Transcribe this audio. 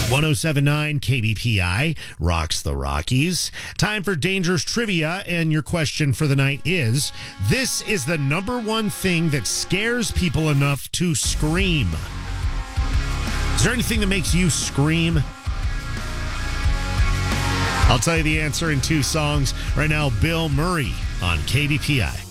1079 KBPI rocks the Rockies. Time for Dangerous Trivia, and your question for the night is, this is the number one thing that scares people enough to scream. Is there anything that makes you scream? I'll tell you the answer in two songs. Right now, Bill Murray on KBPI.